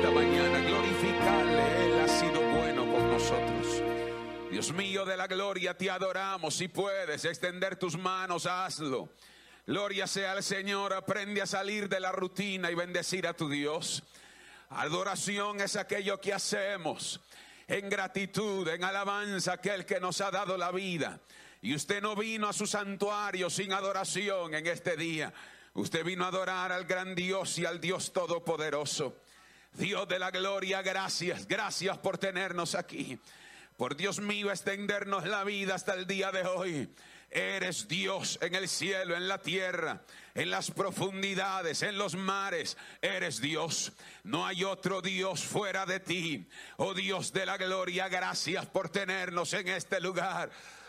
esta mañana, glorificarle. Él ha sido bueno con nosotros. Dios mío de la gloria, te adoramos. Si puedes extender tus manos, hazlo. Gloria sea al Señor. Aprende a salir de la rutina y bendecir a tu Dios. Adoración es aquello que hacemos en gratitud, en alabanza a aquel que nos ha dado la vida. Y usted no vino a su santuario sin adoración en este día. Usted vino a adorar al gran Dios y al Dios todopoderoso. Dios de la gloria, gracias. Gracias por tenernos aquí. Por Dios mío, extendernos la vida hasta el día de hoy. Eres Dios en el cielo, en la tierra, en las profundidades, en los mares. Eres Dios. No hay otro Dios fuera de ti. Oh Dios de la gloria, gracias por tenernos en este lugar.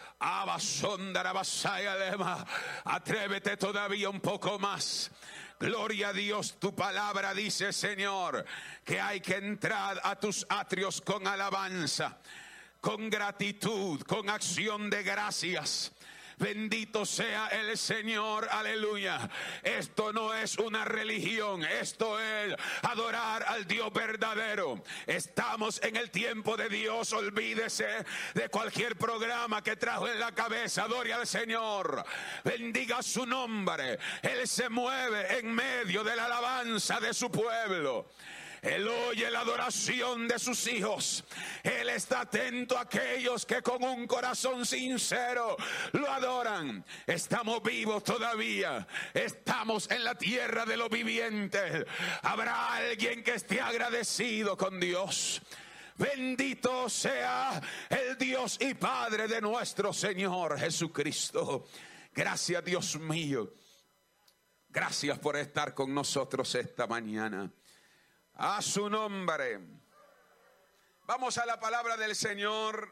Atrévete todavía un poco más. Gloria a Dios, tu palabra dice, Señor, que hay que entrar a tus atrios con alabanza, con gratitud, con acción de gracias. Bendito sea el Señor, aleluya. Esto no es una religión, esto es adorar al Dios verdadero. Estamos en el tiempo de Dios. Olvídese de cualquier programa que trajo en la cabeza. Adore al Señor, bendiga su nombre. Él se mueve en medio de la alabanza de su pueblo. Él oye la adoración de sus hijos. Él está atento a aquellos que con un corazón sincero lo adoran. Estamos vivos todavía. Estamos en la tierra de los vivientes. Habrá alguien que esté agradecido con Dios. Bendito sea el Dios y Padre de nuestro Señor Jesucristo. Gracias, Dios mío. Gracias por estar con nosotros esta mañana. A su nombre. Vamos a la palabra del Señor.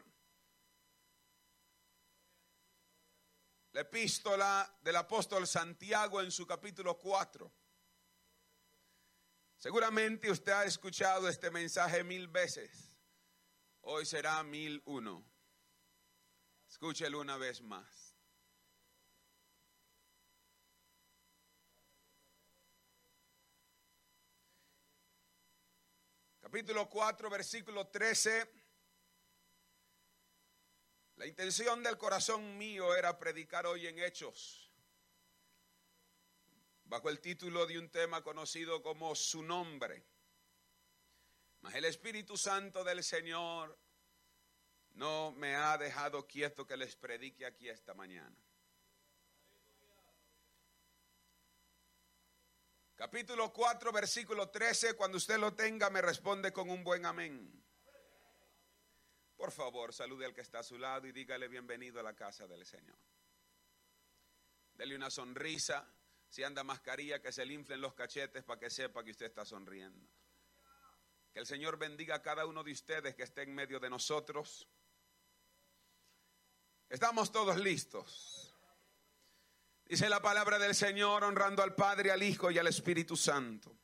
La epístola del apóstol Santiago en su capítulo 4. Seguramente usted ha escuchado este mensaje 1000 veces. Hoy será 1001. Escúchelo una vez más. Capítulo 4, versículo 13. La intención del corazón mío era predicar hoy en Hechos, bajo el título de un tema conocido como su nombre. Mas el Espíritu Santo del Señor no me ha dejado quieto que les predique aquí esta mañana. Capítulo 4, versículo 13, cuando usted lo tenga me responde con un buen amén. Por favor, salude al que está a su lado y dígale bienvenido a la casa del Señor. Dele una sonrisa, si anda mascarilla que se le inflen los cachetes para que sepa que usted está sonriendo. Que el Señor bendiga a cada uno de ustedes que esté en medio de nosotros. Estamos todos listos. Dice la palabra del Señor, honrando al Padre, al Hijo y al Espíritu Santo.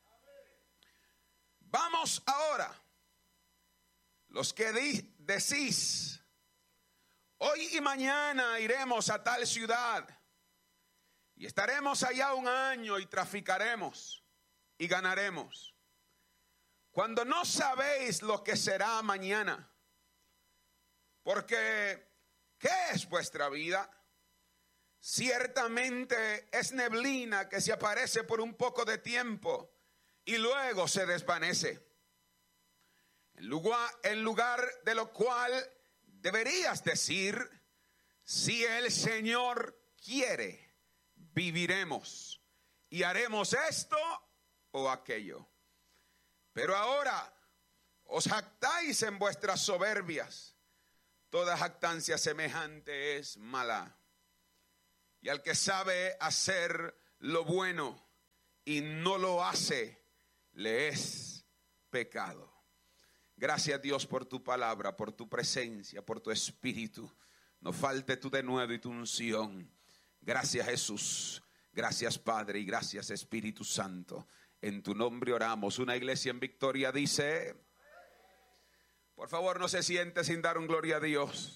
Vamos ahora, los que decís, hoy y mañana iremos a tal ciudad y estaremos allá un año y traficaremos y ganaremos, cuando no sabéis lo que será mañana. Porque, ¿qué es vuestra vida? Ciertamente es neblina que se aparece por un poco de tiempo y luego se desvanece. En lugar de lo cual deberías decir, si el Señor quiere, viviremos y haremos esto o aquello. Pero ahora os jactáis en vuestras soberbias. Toda jactancia semejante es mala. Y al que sabe hacer lo bueno y no lo hace, le es pecado. Gracias, Dios, por tu palabra, por tu presencia, por tu espíritu. No falte tu denuedo y tu unción. Gracias, Jesús. Gracias, Padre, y gracias, Espíritu Santo. En tu nombre oramos. Una iglesia en victoria dice: por favor, no se siente sin dar un gloria a Dios.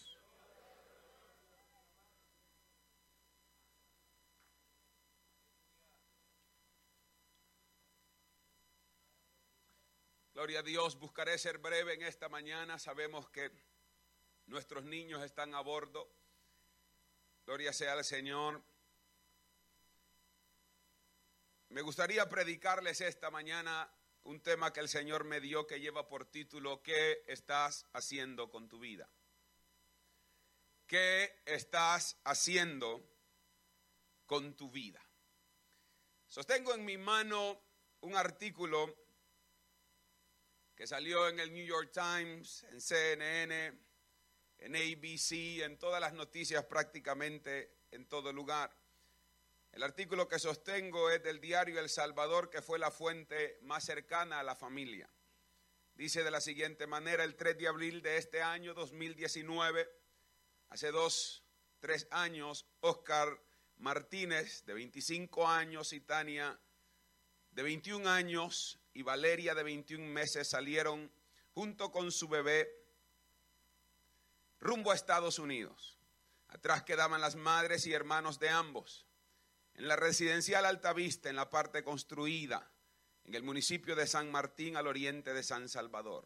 Gloria a Dios, buscaré ser breve en esta mañana. Sabemos que nuestros niños están a bordo. Gloria sea al Señor. Me gustaría predicarles esta mañana un tema que el Señor me dio que lleva por título: ¿qué estás haciendo con tu vida? ¿Qué estás haciendo con tu vida? Sostengo en mi mano un artículo que salió en el New York Times, en CNN, en ABC, en todas las noticias prácticamente en todo lugar. El artículo que sostengo es del diario El Salvador, que fue la fuente más cercana a la familia. Dice de la siguiente manera: el 3 de abril de este año 2019, hace 3 años, Oscar Martínez, de 25 años, y Tania, de 21 años, y Valeria, de 21 meses, salieron junto con su bebé rumbo a Estados Unidos. Atrás quedaban las madres y hermanos de ambos. En la residencial Altavista, en la parte construida, en el municipio de San Martín, al oriente de San Salvador.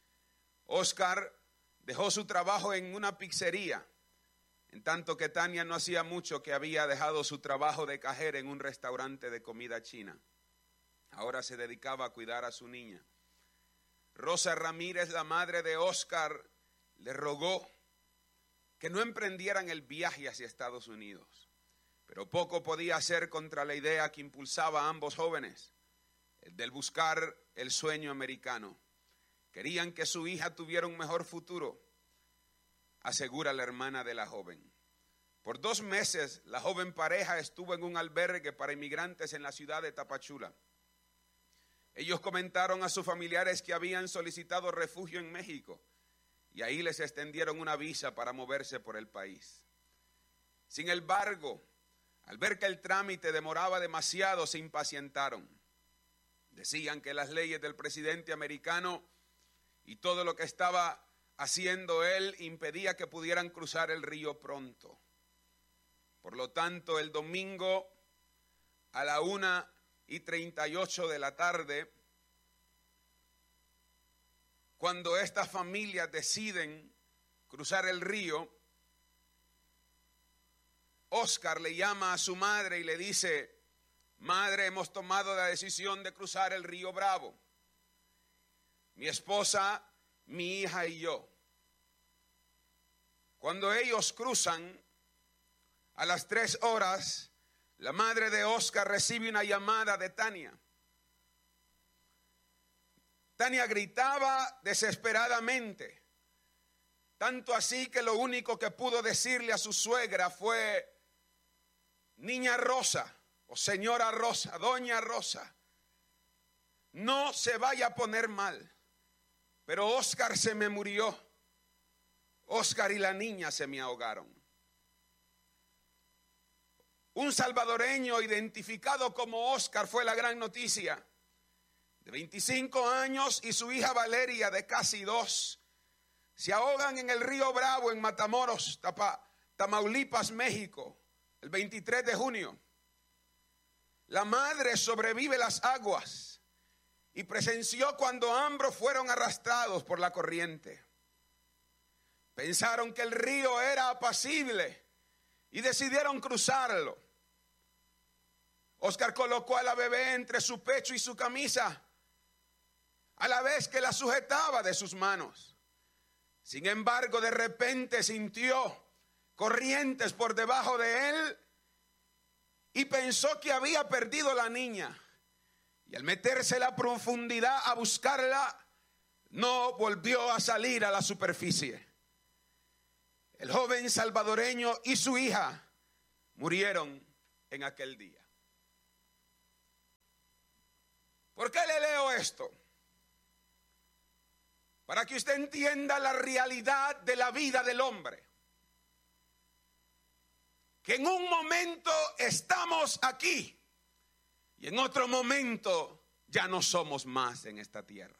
Oscar dejó su trabajo en una pizzería, en tanto que Tania no hacía mucho que había dejado su trabajo de cajera en un restaurante de comida china. Ahora se dedicaba a cuidar a su niña. Rosa Ramírez, la madre de Oscar, le rogó que no emprendieran el viaje hacia Estados Unidos, pero poco podía hacer contra la idea que impulsaba a ambos jóvenes, el del buscar el sueño americano. Querían que su hija tuviera un mejor futuro, asegura la hermana de la joven. Por 2 meses, la joven pareja estuvo en un albergue para inmigrantes en la ciudad de Tapachula. Ellos comentaron a sus familiares que habían solicitado refugio en México y ahí les extendieron una visa para moverse por el país. Sin embargo, al ver que el trámite demoraba demasiado, se impacientaron. Decían que las leyes del presidente americano y todo lo que estaba haciendo él impedía que pudieran cruzar el río pronto. Por lo tanto, el domingo a la 1:38 de la tarde, cuando estas familias deciden cruzar el río, Oscar le llama a su madre y le dice: madre, hemos tomado la decisión de cruzar el río Bravo. Mi esposa, mi hija y yo. Cuando ellos cruzan, a las 3 horas, la madre de Oscar recibe una llamada de Tania. Tania gritaba desesperadamente, tanto así que lo único que pudo decirle a su suegra fue: niña Rosa, o señora Rosa, doña Rosa, no se vaya a poner mal, pero Oscar se me murió. Oscar y la niña se me ahogaron. Un salvadoreño identificado como Oscar fue la gran noticia. De 25 años y su hija Valeria, de casi 2, se ahogan en el río Bravo en Matamoros, Tamaulipas, México, el 23 de junio. La madre sobrevive las aguas y presenció cuando ambos fueron arrastrados por la corriente. Pensaron que el río era apacible y decidieron cruzarlo. Oscar colocó a la bebé entre su pecho y su camisa, a la vez que la sujetaba de sus manos. Sin embargo, de repente sintió corrientes por debajo de él y pensó que había perdido la niña. Y al meterse en la profundidad a buscarla, no volvió a salir a la superficie. El joven salvadoreño y su hija murieron en aquel día. ¿Por qué le leo esto? Para que usted entienda la realidad de la vida del hombre. Que en un momento estamos aquí y en otro momento ya no somos más en esta tierra.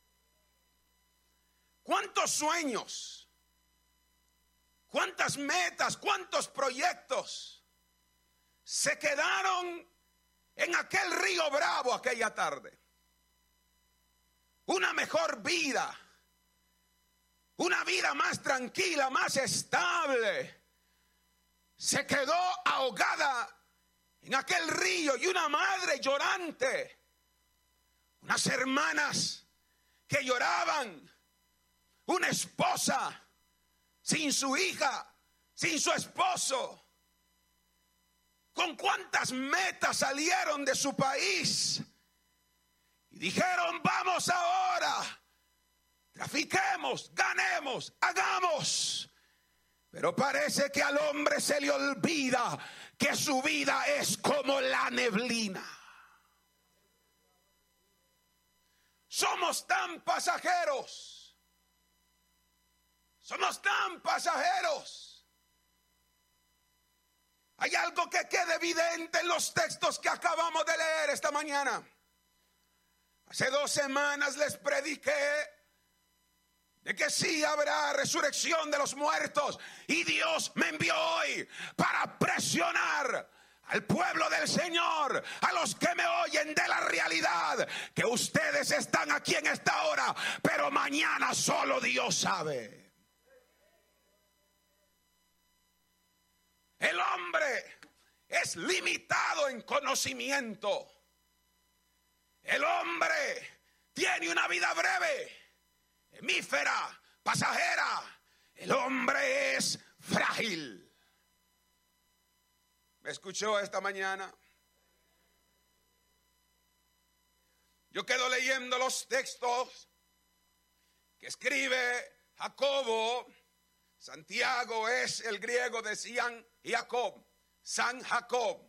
¿Cuántos sueños? ¿Cuántas metas? ¿Cuántos proyectos se quedaron en aquel río Bravo aquella tarde? una mejor vida, una vida más tranquila, más estable, se quedó ahogada en aquel río, y una madre llorante, unas hermanas que lloraban, una esposa sin su hija, sin su esposo. ¿Con cuántas metas salieron de su país? Y dijeron: vamos ahora, trafiquemos, ganemos, hagamos. Pero parece que al hombre se le olvida que su vida es como la neblina. Somos tan pasajeros. Somos tan pasajeros. Hay algo que queda evidente en los textos que acabamos de leer esta mañana. Hace 2 semanas les prediqué de que sí habrá resurrección de los muertos, y Dios me envió hoy para presionar al pueblo del Señor, a los que me oyen, de la realidad que ustedes están aquí en esta hora, pero mañana solo Dios sabe. El hombre es limitado en conocimiento. El hombre tiene una vida breve, efímera, pasajera. El hombre es frágil. ¿Me escuchó esta mañana? Yo quedo leyendo los textos que escribe Jacobo. Santiago es el griego de San Jacob, San Jacob,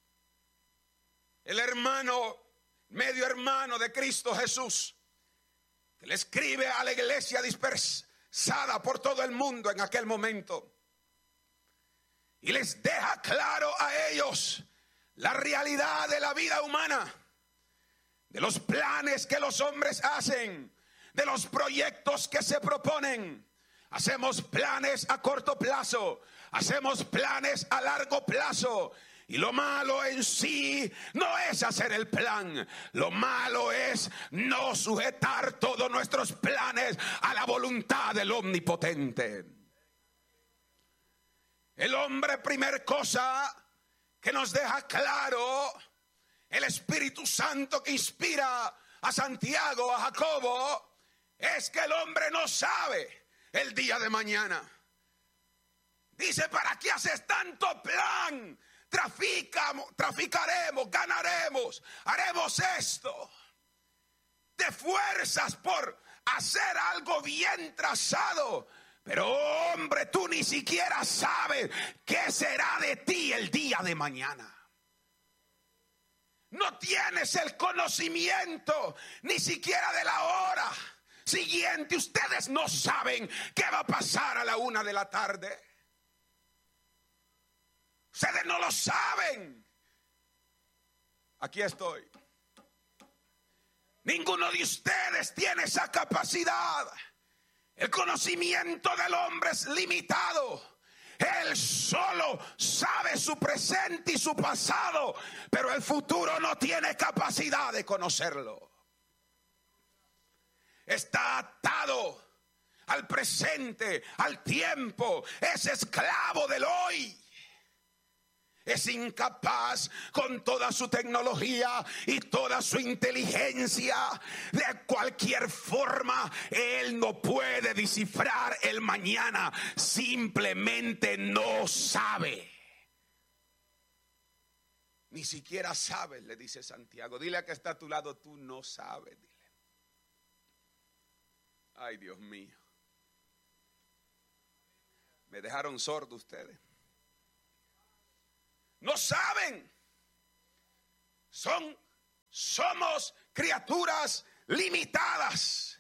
el hermano, medio hermano de Cristo Jesús, que le escribe a la iglesia dispersada por todo el mundo en aquel momento, y les deja claro a ellos la realidad de la vida humana, de los planes que los hombres hacen, de los proyectos que se proponen. Hacemos planes a corto plazo, hacemos planes a largo plazo. Y lo malo en sí no es hacer el plan. Lo malo es no sujetar todos nuestros planes a la voluntad del Omnipotente. El hombre, primer cosa que nos deja claro el Espíritu Santo que inspira a Santiago, a Jacobo, es que el hombre no sabe el día de mañana. Dice: ¿para qué haces tanto plan? Traficaremos, ganaremos, haremos esto. Te esfuerzas por hacer algo bien trazado, pero hombre, tú ni siquiera sabes qué será de ti el día de mañana. No tienes el conocimiento ni siquiera de la hora siguiente. Ustedes no saben qué va a pasar a la 1 de la tarde. Ustedes no lo saben. Aquí estoy. Ninguno de ustedes tiene esa capacidad. El conocimiento del hombre es limitado. Él solo sabe su presente y su pasado, pero el futuro no tiene capacidad de conocerlo. Está atado al presente, al tiempo, es esclavo del hoy. Es incapaz, con toda su tecnología y toda su inteligencia, de cualquier forma. Él no puede descifrar el mañana. Simplemente no sabe. Ni siquiera sabes, le dice Santiago. Dile a que está a tu lado: tú no sabes. Dile. Ay, Dios mío. Me dejaron sordo ustedes. No saben. Somos criaturas limitadas.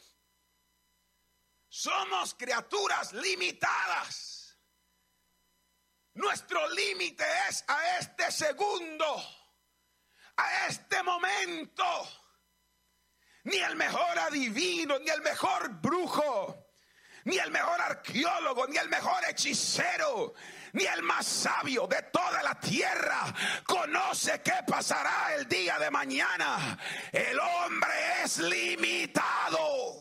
Somos criaturas limitadas. Nuestro límite es a este segundo, a este momento. Ni el mejor adivino, ni el mejor brujo, ni el mejor arqueólogo, ni el mejor hechicero, ni el más sabio de toda la tierra conoce qué pasará el día de mañana. El hombre es limitado.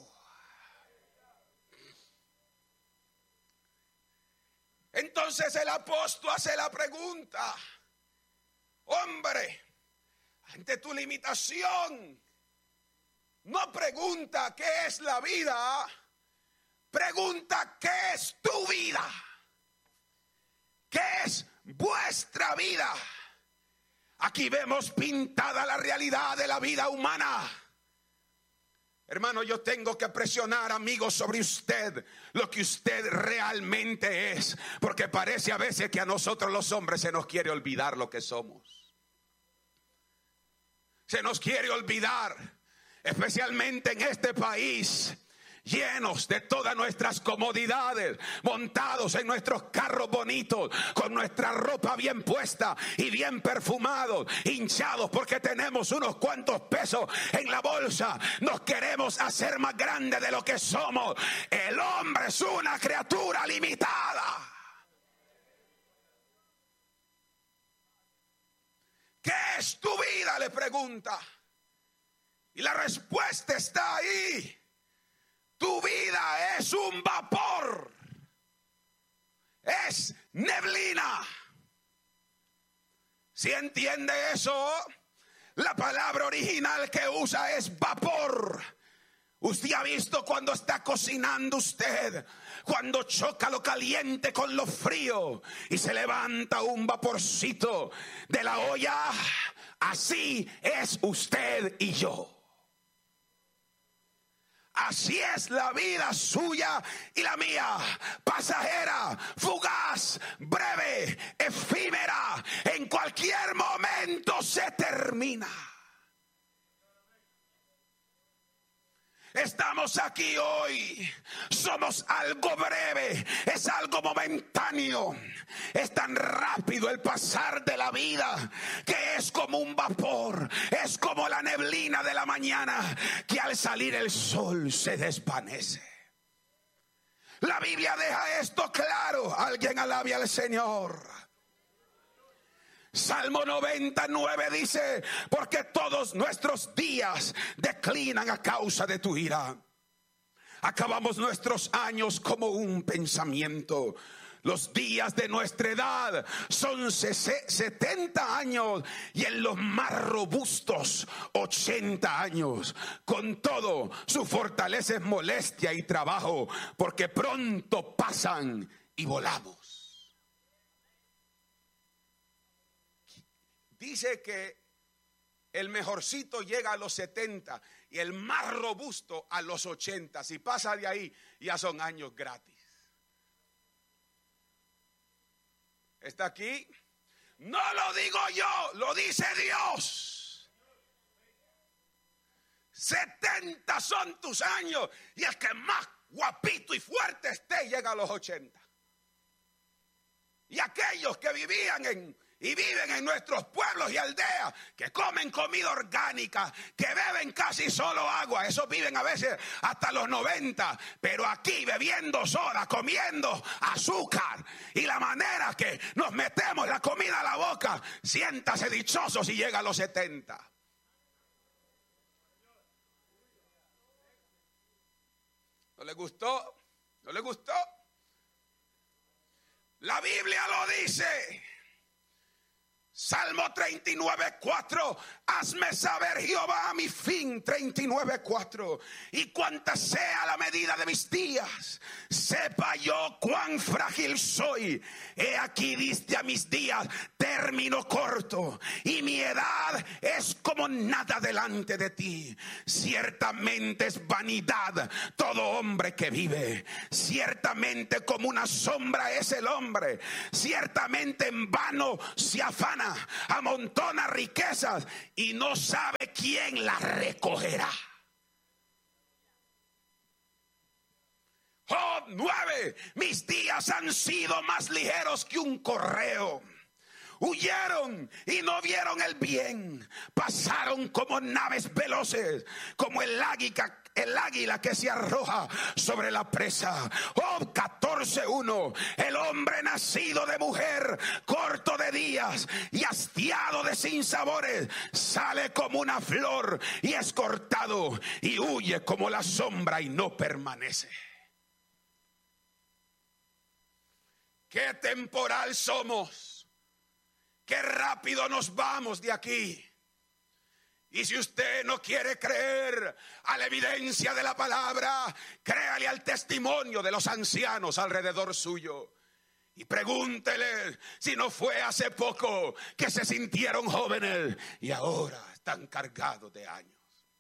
Entonces el apóstol hace la pregunta: hombre, ante tu limitación, no pregunta qué es la vida, pregunta qué es tu vida, qué es vuestra vida. Aquí vemos pintada la realidad de la vida humana. Hermano, yo tengo que presionar, amigos, sobre usted lo que usted realmente es, porque parece a veces que a nosotros los hombres se nos quiere olvidar lo que somos. Se nos quiere olvidar, especialmente en este país, llenos de todas nuestras comodidades, montados en nuestros carros bonitos, con nuestra ropa bien puesta y bien perfumados, hinchados porque tenemos unos cuantos pesos en la bolsa. Nos queremos hacer más grande de lo que somos. El hombre es una criatura limitada. ¿Qué es tu vida?, le pregunta. Y la respuesta está ahí. Tu vida es un vapor, es neblina. ¿Si entiende eso? La palabra original que usa es vapor. Usted ha visto cuando está cocinando usted, cuando choca lo caliente con lo frío y se levanta un vaporcito de la olla. Así es usted y yo. Así es la vida suya y la mía, pasajera, fugaz, breve, efímera. En cualquier momento se termina. Estamos aquí hoy, somos algo breve, es algo momentáneo. Es tan rápido el pasar de la vida que es como un vapor, es como la neblina de la mañana que al salir el sol se desvanece. La Biblia deja esto claro. Alguien alabe al Señor. Salmo 99 dice: porque todos nuestros días declinan a causa de tu ira. Acabamos nuestros años como un pensamiento. Los días de nuestra edad son 70 años y en los más robustos 80 años. Con todo, su fortaleza es molestia y trabajo, porque pronto pasan y volamos. Dice que el mejorcito llega a los 70 y el más robusto a los 80. Si pasa de ahí, ya son años gratis. ¿Está aquí? No lo digo yo, lo dice Dios. 70 son tus años y el que más guapito y fuerte esté llega a los 80. Y aquellos que vivían y viven en nuestros pueblos y aldeas, que comen comida orgánica, que beben casi solo agua, esos viven a veces hasta los 90, pero aquí bebiendo soda, comiendo azúcar, y la manera que nos metemos la comida a la boca, siéntase dichoso si llega a los 70. ¿No le gustó? ¿No le gustó? La Biblia lo dice. Salmo 39:4, hazme saber, Jehová, mi fin. 39:4, y cuanta sea la medida de mis días, sepa yo cuán frágil soy. He aquí diste a mis días término corto, y mi edad es como nada delante de ti. Ciertamente es vanidad todo hombre que vive, ciertamente como una sombra es el hombre, ciertamente en vano se afana, amontona riquezas y no sabe quién las recogerá. Job 9, mis días han sido más ligeros que un correo. huyeron y no vieron el bien. Pasaron como naves veloces, como el águila que se arroja sobre la presa. Job 14:1. El hombre nacido de mujer, corto de días y hastiado de sinsabores, sale como una flor y es cortado y huye como la sombra y no permanece. Qué temporal somos, qué rápido nos vamos de aquí. Y si usted no quiere creer a la evidencia de la palabra, créale al testimonio de los ancianos alrededor suyo. Y pregúntele si no fue hace poco que se sintieron jóvenes y ahora están cargados de años.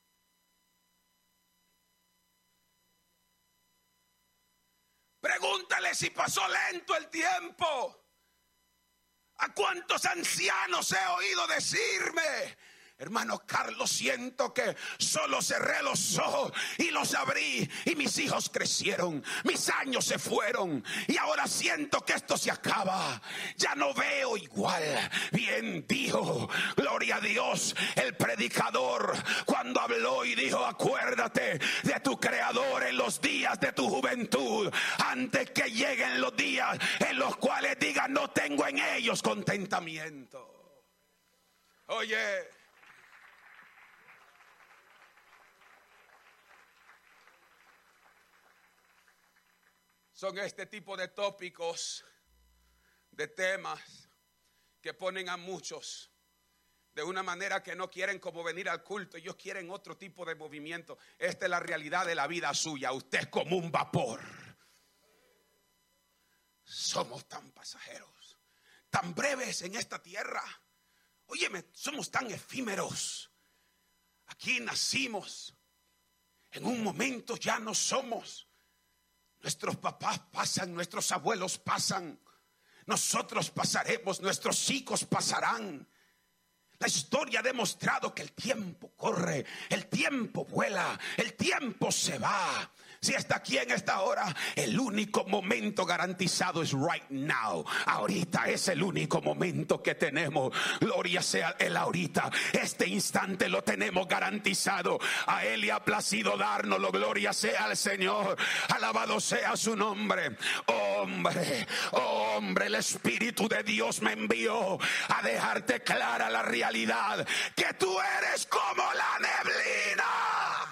Pregúntale si pasó lento el tiempo. ¿A cuántos ancianos he oído decirme: hermano Carlos, siento que solo cerré los ojos y los abrí y mis hijos crecieron, mis años se fueron y ahora siento que esto se acaba, ya no veo igual? Bien dijo, gloria a Dios, el predicador cuando habló y dijo: acuérdate de tu Creador en los días de tu juventud, antes que lleguen los días en los cuales digas: no tengo en ellos contentamiento. Oye, son este tipo de tópicos, de temas que ponen a muchos de una manera que no quieren como venir al culto. Ellos quieren otro tipo de movimiento. Esta es la realidad de la vida suya. Usted es como un vapor. Somos tan pasajeros, tan breves en esta tierra. Óyeme, somos tan efímeros. Aquí nacimos, en un momento ya no somos. Nuestros papás pasan, nuestros abuelos pasan, nosotros pasaremos, nuestros hijos pasarán. La historia ha demostrado que el tiempo corre, el tiempo vuela, el tiempo se va. Si está aquí en esta hora, el único momento garantizado es right now. Ahorita es el único momento que tenemos. Gloria sea el ahorita. Este instante lo tenemos garantizado. A Él le ha placido dárnoslo. Gloria sea al Señor. Alabado sea su nombre. Hombre, el Espíritu de Dios me envió a dejarte clara la realidad, que tú eres como la neblina.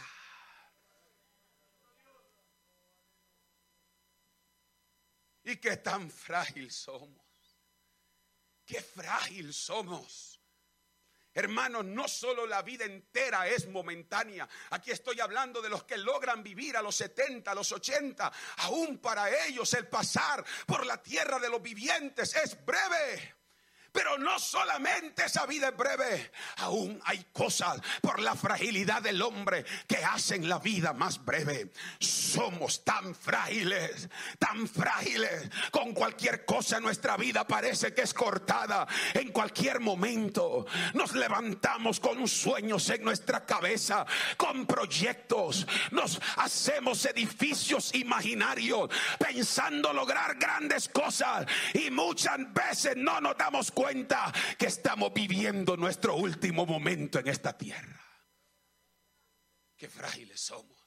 Y qué tan frágil somos. Qué frágil somos. Hermanos, no solo la vida entera es momentánea. Aquí estoy hablando de los que logran vivir a los 70, a los 80. Aún para ellos el pasar por la tierra de los vivientes es breve. Pero no solamente esa vida es breve, aún hay cosas por la fragilidad del hombre que hacen la vida más breve. Somos tan frágiles, con cualquier cosa nuestra vida parece que es cortada. En cualquier momento nos levantamos con sueños en nuestra cabeza, con proyectos, nos hacemos edificios imaginarios pensando lograr grandes cosas y muchas veces no nos damos cuenta que estamos viviendo nuestro último momento en esta tierra. Qué frágiles somos.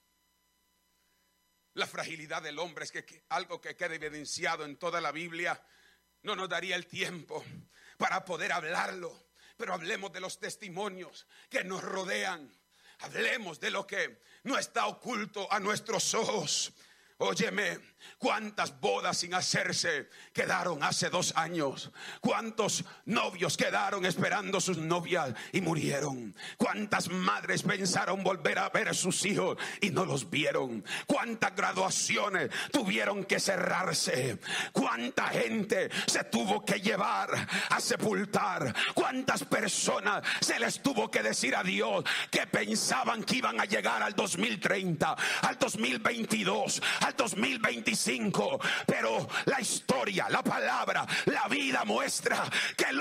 La fragilidad del hombre es que algo que queda evidenciado en toda la Biblia. No nos daría el tiempo para poder hablarlo, pero hablemos de los testimonios que nos rodean. Hablemos de lo que no está oculto a nuestros ojos. Óyeme, cuántas bodas sin hacerse quedaron hace 2 años. Cuántos novios quedaron esperando sus novias y murieron. Cuántas madres pensaron volver a ver a sus hijos y no los vieron. Cuántas graduaciones tuvieron que cerrarse. Cuánta gente se tuvo que llevar a sepultar. Cuántas personas se les tuvo que decir adiós, que pensaban que iban a llegar al 2030, al 2022, al 2025, pero la historia, la palabra, la vida muestra que